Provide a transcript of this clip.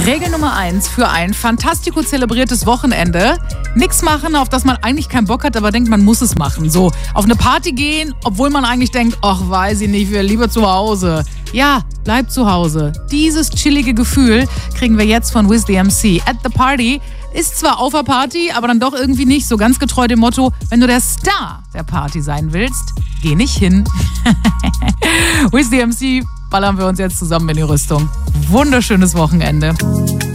Regel Nummer 1 für ein fantastico zelebriertes Wochenende. Nichts machen, auf das man eigentlich keinen Bock hat, aber denkt, man muss es machen. So, auf eine Party gehen, obwohl man eigentlich denkt, ach, weiß ich nicht, wir lieber zu Hause. Ja, bleib zu Hause. Dieses chillige Gefühl kriegen wir jetzt von Wiz the MC. At the Party ist zwar auf der Party, aber dann doch irgendwie nicht. So ganz getreu dem Motto, wenn du der Star der Party sein willst, geh nicht hin. Wiz the MC ballern wir uns jetzt zusammen in die Rüstung. Wunderschönes Wochenende.